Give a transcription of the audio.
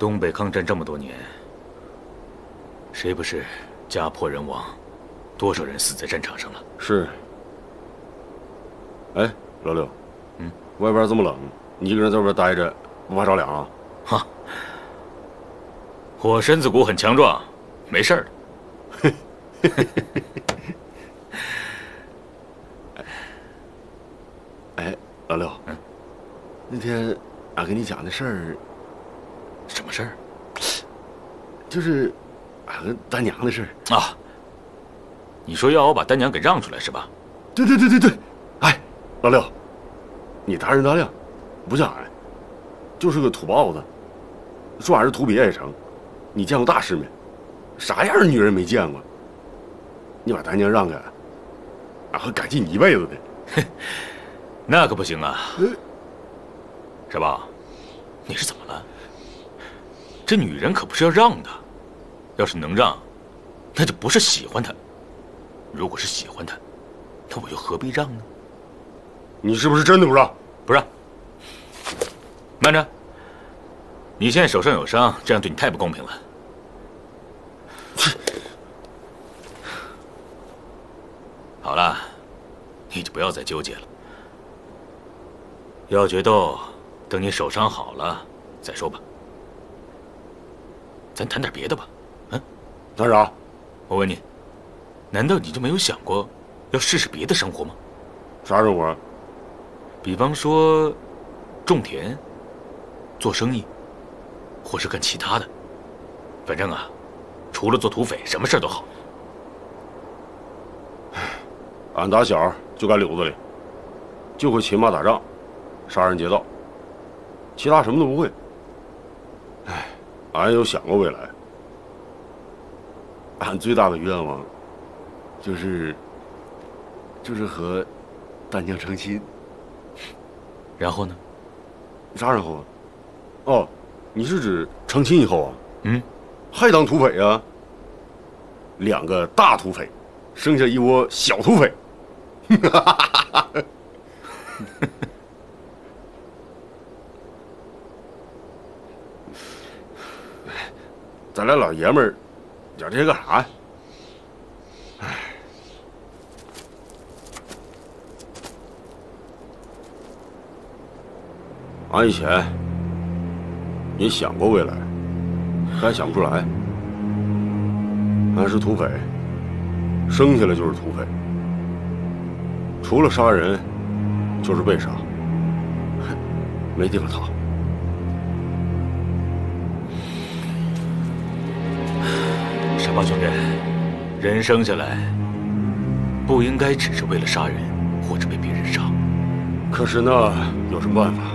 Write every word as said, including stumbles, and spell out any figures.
东北抗战这么多年，谁不是家破人亡？多少人死在战场上了？ 是。哎，老六， 嗯， 外边这么冷，你一个人在外边待着，不怕着凉啊？ 哈，我身子骨很强壮，没事的。 哎，老六， 嗯， 那天俺跟你讲的事儿， 什么事儿？ 就是俺跟丹娘的事儿啊。你说要我把丹娘给让出来是吧？ 对对对对对。哎，老六，你大人大量，不像俺，就是个土包子。说俺是土鳖也成，你见过大世面，啥样的女人没见过？你把丹娘让给俺，俺会感激你一辈子的。 那可不行啊！ 呃、 傻宝，你是怎么了？这女人可不是要让的，要是能让，那就不是喜欢她；如果是喜欢她，那我又何必让呢？ 你是不是真的不让？ 不让。慢着，你现在手上有伤，这样对你太不公平了。好了，你就不要再纠结了。要决斗，等你手伤好了再说吧。咱谈点别的吧，嗯？ 谈啥？ 我问你，难道你就没有想过要试试别的生活吗？ 啥生活？ 比方说，种田、做生意，或是干其他的。反正啊，除了做土匪，什么事都好。 俺打小就干柳子里，就会骑马打仗。杀人劫道，其他什么都不会。哎，俺有想过未来。俺最大的愿望，就是，就是和丹娘成亲。 然后呢？ 啥然后啊？哦，你是指成亲以后啊？ 嗯， 还当土匪啊？两个大土匪，生下一窝小土匪。哈哈哈哈哈！咱俩老爷们儿，讲这些干啥呀？哎，俺以前也想过未来，还想不出来。俺是土匪，生下来就是土匪，除了杀人，就是被杀，没地方逃。 傻宝兄弟，人生下来不应该只是为了杀人，或者被别人杀。 可是那有什么办法？